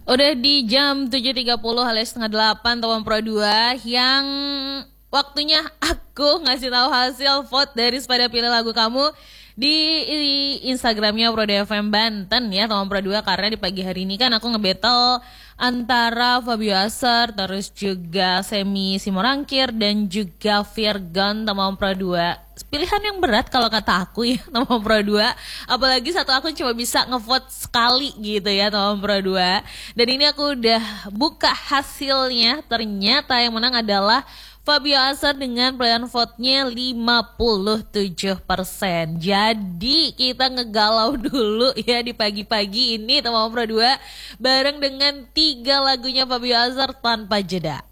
Udah di jam 7.30 alias setengah 8 Tawang Pro 2 yang waktunya aku ngasih tahu hasil vote dari Sepada Pilih Lagu Kamu di Instagramnya Pro FM Banten ya Tawang Pro 2, karena di pagi hari ini kan aku ngebattle antara Fabio Aser, terus juga Semi Simorangkir dan juga Virgon Tawang Pro 2. Pilihan yang berat kalau kata aku ya Tawang Pro 2. Apalagi satu akun cuma bisa ngevote sekali gitu ya Tawang Pro 2. Dan ini aku udah buka hasilnya. Ternyata yang menang adalah Fabio Aser dengan perolehan vote-nya 57%. Jadi kita ngegalau dulu ya di pagi-pagi ini Tawang Pro 2 bareng dengan 3 lagunya Fabio Aser tanpa jeda.